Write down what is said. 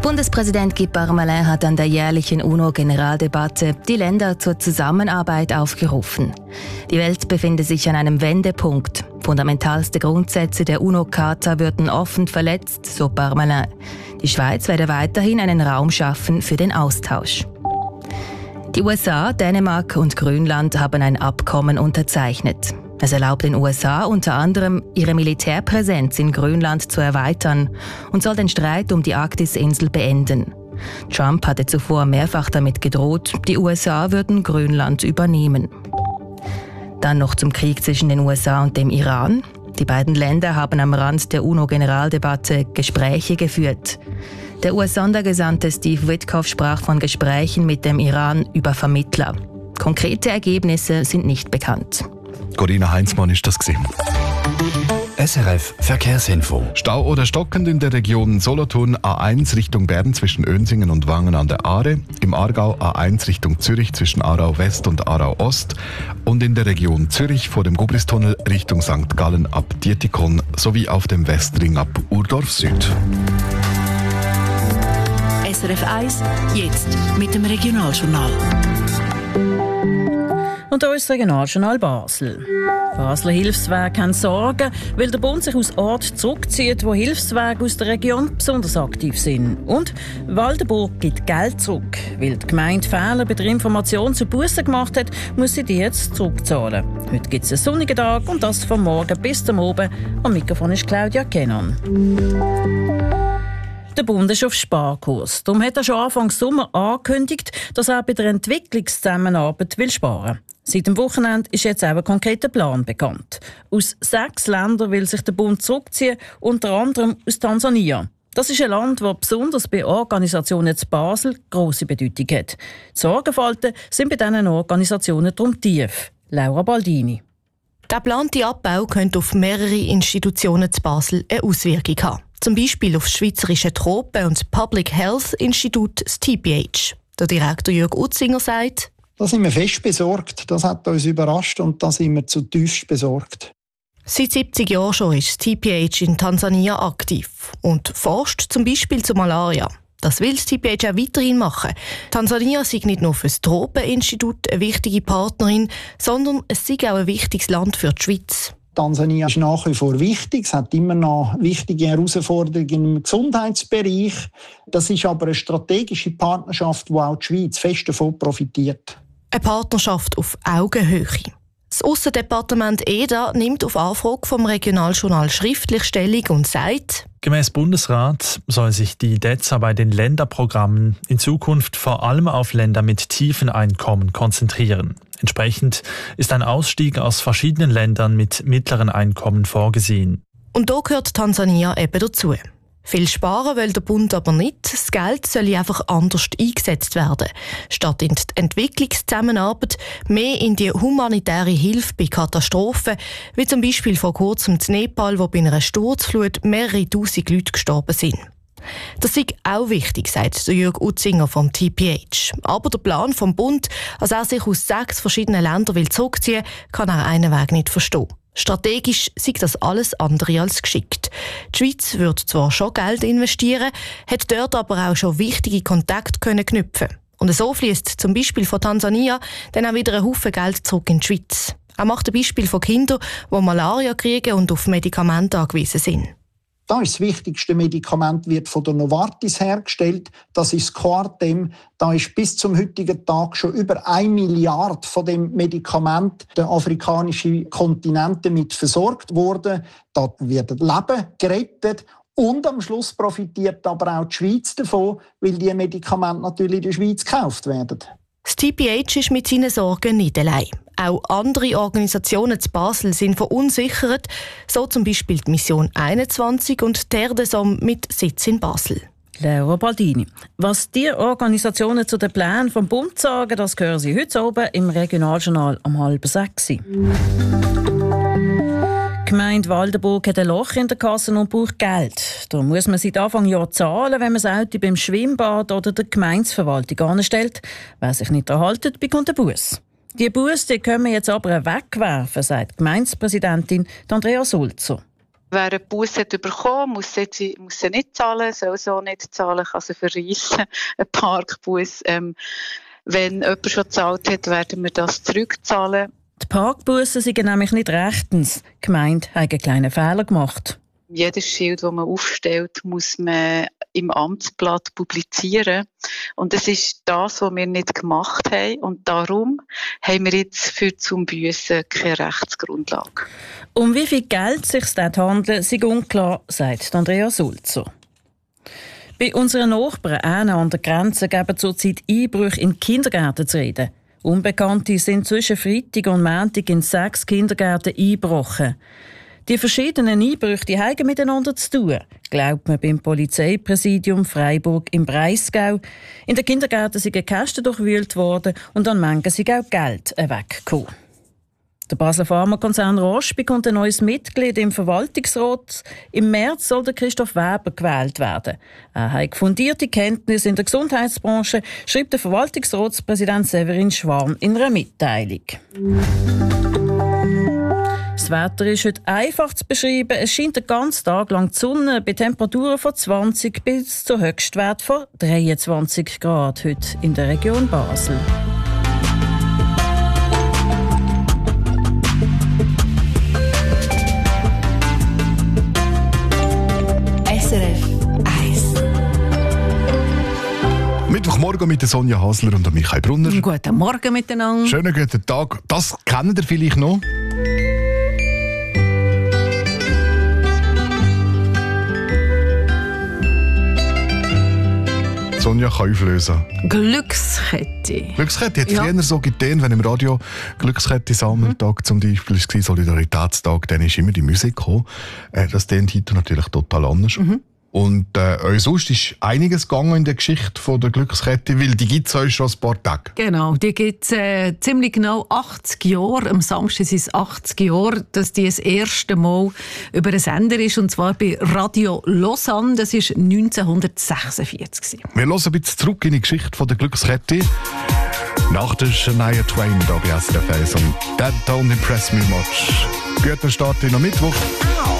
Bundespräsident Guy Parmelin hat an der jährlichen UNO-Generaldebatte die Länder zur Zusammenarbeit aufgerufen. Die Welt befinde sich an einem Wendepunkt. Fundamentalste Grundsätze der UNO-Charta würden offen verletzt, so Parmelin. Die Schweiz werde weiterhin einen Raum schaffen für den Austausch. Die USA, Dänemark und Grönland haben ein Abkommen unterzeichnet. Es erlaubt den USA unter anderem, ihre Militärpräsenz in Grönland zu erweitern und soll den Streit um die Arktisinsel beenden. Trump hatte zuvor mehrfach damit gedroht, die USA würden Grönland übernehmen. Dann noch zum Krieg zwischen den USA und dem Iran. Die beiden Länder haben am Rand der UNO-Generaldebatte Gespräche geführt. Der US-Sondergesandte Steve Witkoff sprach von Gesprächen mit dem Iran über Vermittler. Konkrete Ergebnisse sind nicht bekannt. Corinna Heinzmann ist das gewesen. SRF Verkehrsinfo. Stau oder stockend in der Region Solothurn A1 Richtung Bern zwischen Önsingen und Wangen an der Aare, im Aargau A1 Richtung Zürich zwischen Aarau West und Aarau Ost und in der Region Zürich vor dem Gubristunnel Richtung St. Gallen ab Dietikon sowie auf dem Westring ab Urdorf Süd. SRF 1, jetzt mit dem Regionaljournal. Und hier ist das Regionaljournal Basel. Basler Hilfswerke haben Sorgen, weil der Bund sich aus Orten zurückzieht, wo Hilfswerke aus der Region besonders aktiv sind. Und Waldenburg gibt Geld zurück. Weil die Gemeinde Fehler bei der Information zu Bussen gemacht hat, muss sie die jetzt zurückzahlen. Heute gibt es einen sonnigen Tag und das von morgen bis zum Abend. Am Mikrofon ist Claudia Kennon. Der Bund ist auf Sparkurs. Darum hat er schon Anfang Sommer angekündigt, dass er bei der Entwicklungszusammenarbeit sparen will. Seit dem Wochenende ist jetzt auch ein konkreter Plan bekannt. Aus 6 Ländern will sich der Bund zurückziehen, unter anderem aus Tansania. Das ist ein Land, das besonders bei Organisationen zu Basel grosse Bedeutung hat. Die Sorgenfalten sind bei diesen Organisationen darum tief. Laura Baldini. Der geplante Abbau könnte auf mehrere Institutionen zu Basel eine Auswirkung haben. Zum Beispiel auf das Schweizerische Tropen- und Public Health Institut, das TPH. Der Direktor Jörg Utzinger sagt: Da sind wir fest besorgt. Das hat uns überrascht und da sind wir zutiefst besorgt. Seit 70 Jahren schon ist das TPH in Tansania aktiv und forscht zum Beispiel zu Malaria. Das will das TPH auch weiterhin machen. Tansania sei nicht nur für das Tropeninstitut eine wichtige Partnerin, sondern es sei auch ein wichtiges Land für die Schweiz. Tansania ist nach wie vor wichtig. Es hat immer noch wichtige Herausforderungen im Gesundheitsbereich. Das ist aber eine strategische Partnerschaft, wo auch die Schweiz fest davon profitiert. Eine Partnerschaft auf Augenhöhe. Das Aussendepartement EDA nimmt auf Anfrage vom Regionaljournal schriftlich Stellung und sagt: Gemäss Bundesrat soll sich die DEZA bei den Länderprogrammen in Zukunft vor allem auf Länder mit tiefen Einkommen konzentrieren. Entsprechend ist ein Ausstieg aus verschiedenen Ländern mit mittleren Einkommen vorgesehen. Und da gehört Tansania eben dazu. Viel sparen will der Bund aber nicht. Das Geld soll einfach anders eingesetzt werden. Statt in die Entwicklungszusammenarbeit mehr in die humanitäre Hilfe bei Katastrophen, wie zum Beispiel vor kurzem in Nepal, wo bei einer Sturzflut mehrere tausend Leute gestorben sind. Das ist auch wichtig, sagt Jörg Utzinger vom TPH. Aber der Plan vom Bund, als er sich aus 6 verschiedenen Ländern zurückziehen will, kann er einen Weg nicht verstehen. Strategisch sei das alles andere als geschickt. Die Schweiz würde zwar schon Geld investieren, hat dort aber auch schon wichtige Kontakte knüpfen. Und so fließt zum Beispiel von Tansania dann auch wieder ein Haufen Geld zurück in die Schweiz. Er macht ein Beispiel von Kindern, die Malaria kriegen und auf Medikamente angewiesen sind. Da ist das wichtigste Medikament, wird von der Novartis hergestellt. Das ist Coartem. Da ist bis zum heutigen Tag schon über 1 Milliarde von dem Medikament der afrikanischen Kontinent damit versorgt worden. Da werden Leben gerettet. Und am Schluss profitiert aber auch die Schweiz davon, weil die Medikamente natürlich in der Schweiz gekauft werden. Das TPH ist mit seinen Sorgen nicht allein. Auch andere Organisationen zu Basel sind verunsichert, so zum Beispiel die Mission 21 und Terre des Hommes mit Sitz in Basel. Laura Baldini. Was die Organisationen zu den Plänen vom Bund sagen, das hören Sie heute oben im Regionaljournal um 5:30. Die Gemeinde Waldenburg hat ein Loch in der Kasse und braucht Geld. Da muss man seit Anfang Jahr zahlen, wenn man das Auto beim Schwimmbad oder der Gemeindeverwaltung anstellt. Wer sich nicht daran hält, bekommt einen Buss. Die Busse können wir jetzt aber wegwerfen, sagt die Gemeindepräsidentin Andrea Sulzer. Wer eine Busse hat bekommen, muss sie nicht zahlen, soll so nicht zahlen, kann sie verreissen, einen Parkbus. Wenn jemand schon gezahlt hat, werden wir das zurückzahlen. Die Parkbussen sind nämlich nicht rechtens. Die Gemeinde hat einen kleinen Fehler gemacht. Jedes Schild, das man aufstellt, muss man im Amtsblatt publizieren. Und das ist das, was wir nicht gemacht haben. Und darum haben wir jetzt für zum Büssen keine Rechtsgrundlage. Um wie viel Geld es sich dort handelt, ist unklar, sagt Andrea Sulzer. Bei unseren Nachbarn an der Grenze geben zurzeit Einbrüche in Kindergärten zu reden. Unbekannte sind zwischen Freitag und Montag in 6 Kindergärten eingebrochen. Die verschiedenen Einbrüche die haben miteinander zu tun, glaubt man beim Polizeipräsidium Freiburg im Breisgau. In den Kindergärten sind Kästen durchwühlt worden und an manchen sind auch Geld weggekommen. Der Basler Pharmakonzern Roche bekommt ein neues Mitglied im Verwaltungsrat. Im März soll der Christoph Weber gewählt werden. Er hat fundierte Kenntnisse in der Gesundheitsbranche, schreibt der Verwaltungsratspräsident Severin Schwarm in einer Mitteilung. Das Wetter ist heute einfach zu beschreiben. Es scheint den ganzen Tag lang die Sonne bei Temperaturen von 20 bis zu Höchstwert von 23 Grad heute in der Region Basel. SRF 1. Mittwochmorgen mit der Sonja Hasler und Michael Brunner. Guten Morgen miteinander. Schönen guten Tag. Das kennt ihr vielleicht noch. Sonja kann auflösen. Glückskette. Glückskette hat früher so getan, wenn im Radio Glückskette-Sammeltag zum Beispiel war, Solidaritätstag, dann ist immer die Musik gekommen. Das klingt heute natürlich total anders. Und sonst ist einiges gegangen in der Geschichte von der Glückskette, weil die gibt es euch schon ein paar Tage. Genau, die gibt es ziemlich genau 80 Jahre. Am Samstag sind es 80 Jahre, dass die das erste Mal über einen Sender ist, und zwar bei Radio Lausanne. Das war 1946. Wir hören ein bisschen zurück in die Geschichte von der Glückskette. Nach der Shania Twain da bei SRF 1 und «That don't impress me much». Guten Start in den Mittwoch.